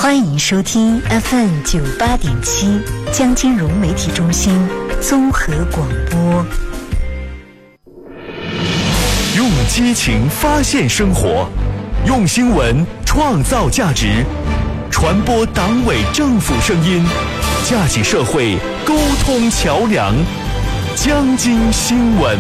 欢迎收听 FM98.7江金融媒体中心综合广播。 用激情发现生活，用新闻创造价值，传播党委政府声音，架起社会沟通桥梁。江津新闻。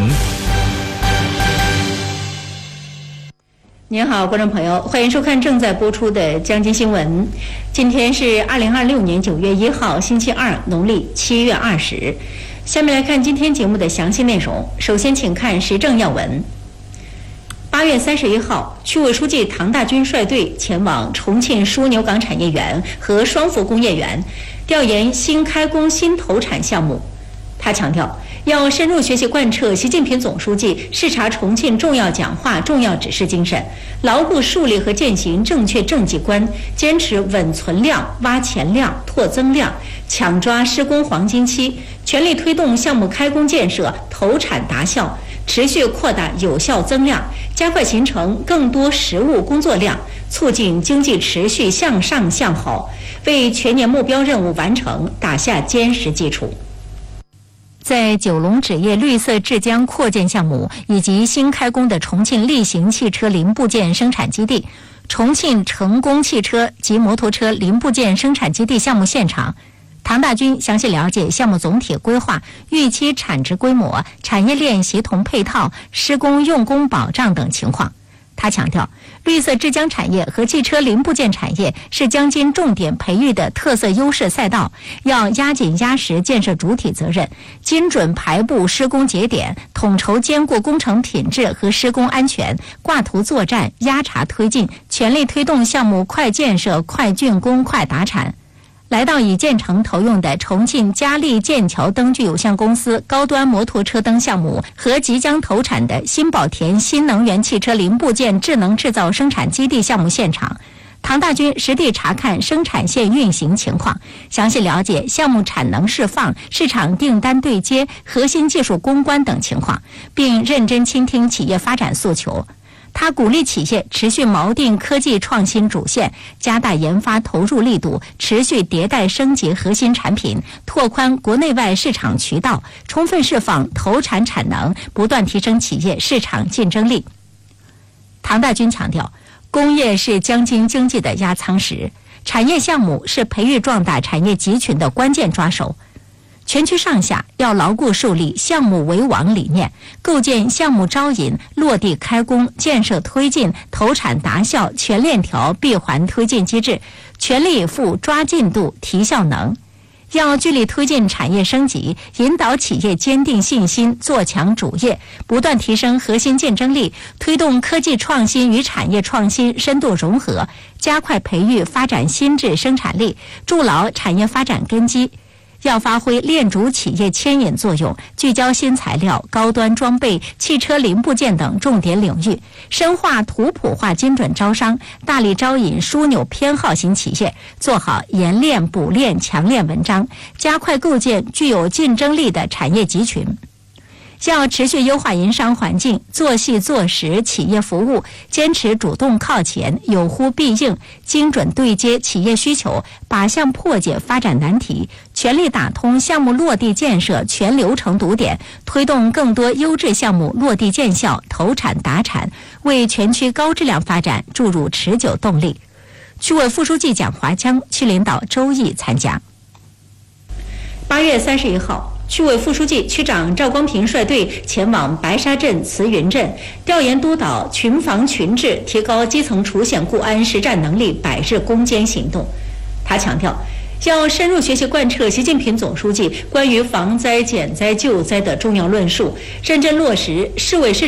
您好，观众朋友，欢迎收看正在播出的江津新闻。今天是2026年9月1号，星期二，农历7月20。下面来看今天节目的详细内容。首先，请看时政要闻。8月31号，区委书记唐大军率队前往重庆枢纽港产业园和双福工业园调研新开工新投产项目。他强调，要深入学习贯彻习近平总书记视察重庆重要讲话、重要指示精神，牢固树立和践行正确政绩观，坚持稳存量、挖潜量、拓增量，抢抓施工黄金期，全力推动项目开工建设投产达效，持续扩大有效增量，加快形成更多实务工作量，促进经济持续向上向好，为全年目标任务完成打下坚实基础。在九龙纸业绿色制浆扩建项目以及新开工的重庆力行汽车零部件生产基地、重庆成功汽车及摩托车零部件生产基地项目现场，唐大军详细了解项目总体规划、预期产值规模、产业链协同配套、施工用工保障等情况。他强调，绿色制浆产业和汽车零部件产业是江津重点培育的特色优势赛道，要压紧压实建设主体责任，精准排布施工节点，统筹兼顾工程品质和施工安全，挂图作战，压查推进，全力推动项目快建设、快竣工、快达产。来到已建成投用的重庆嘉利剑桥灯具有限公司高端摩托车灯项目和即将投产的新宝田新能源汽车零部件智能制造生产基地项目现场，唐大军实地查看生产线运行情况，详细了解项目产能释放、市场订单对接、核心技术攻关等情况，并认真倾听企业发展诉求。他鼓励企业持续锚定科技创新主线，加大研发投入力度，持续迭代升级核心产品，拓宽国内外市场渠道，充分释放投产产能，不断提升企业市场竞争力。唐大军强调，工业是江津经济的压舱石，产业项目是培育壮大产业集群的关键抓手。全区上下要牢固树立项目为王理念，构建项目招引、落地开工、建设推进、投产达效全链条闭环推进机制，全力以赴抓进度、提效能。要聚力推进产业升级，引导企业坚定信心，做强主业，不断提升核心竞争力，推动科技创新与产业创新深度融合，加快培育发展新质生产力，筑牢产业发展根基。要发挥链主企业牵引作用，聚焦新材料、高端装备、汽车零部件等重点领域，深化图谱化精准招商，大力招引枢纽偏好型企业，做好研链、补链、强链文章，加快构建具有竞争力的产业集群。要持续优化营商环境，做细做实企业服务，坚持主动靠前、有呼必应，精准对接企业需求，靶向破解发展难题，全力打通项目落地建设全流程堵点，推动更多优质项目落地见效、投产达产，为全区高质量发展注入持久动力。区委副书记蒋华江、区领导周毅参加。8月31号。区委副书记、区长赵光平率队前往白沙镇、慈云镇调研督导群防群治、提高基层除险固安实战能力100日攻坚行动。他强调，要深入学习贯彻习近平总书记关于防灾、减灾、救灾的重要论述，认真落实市委市